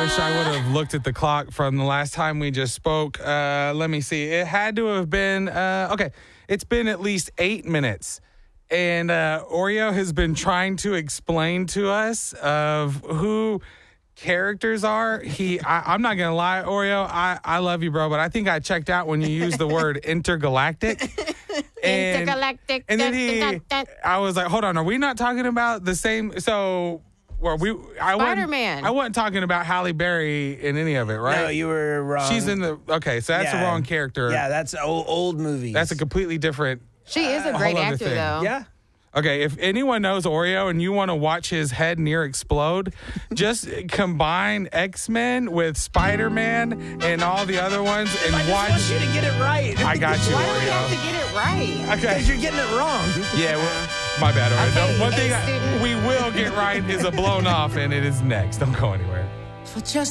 wish I would have looked at the clock from the last time we just spoke. Let me see. It had to have been, okay, it's been at least 8 minutes. And Oreo has been trying to explain to us of who characters are. I'm not going to lie, Oreo, I love you, bro, but I think I checked out when you used the word intergalactic. Intergalactic. And then I was like, hold on, are we not talking about the same? So, Spider-Man. I wasn't talking about Halle Berry in any of it, right? No, you were wrong. She's in the, okay, so that's the wrong character. Yeah, that's old movies. That's a completely different. She is a great whole other actor, thing. though. Yeah. Okay, if anyone knows Oreo and you want to watch his head near explode, just combine X-Men with Spider-Man and all the other ones and I watch. just want you to get it right. I got you, Why do we have to Oreo. get it right? Okay. Because you're getting it wrong. Yeah, well, my bad, Oreo. Okay, One thing student. we will get right is a blown off, and it is next. Don't go anywhere. For just